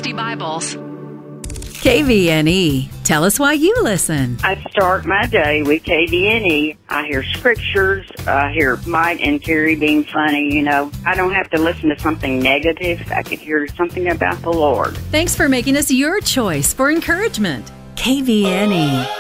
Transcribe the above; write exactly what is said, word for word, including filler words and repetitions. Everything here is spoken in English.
sixty Bibles. K V N E. Tell us why you listen. I start my day with K V N E. I hear scriptures. I hear Mike and Terry being funny. You know, I don't have to listen to something negative. I could hear something about the Lord. Thanks for making us your choice for encouragement. K V N E.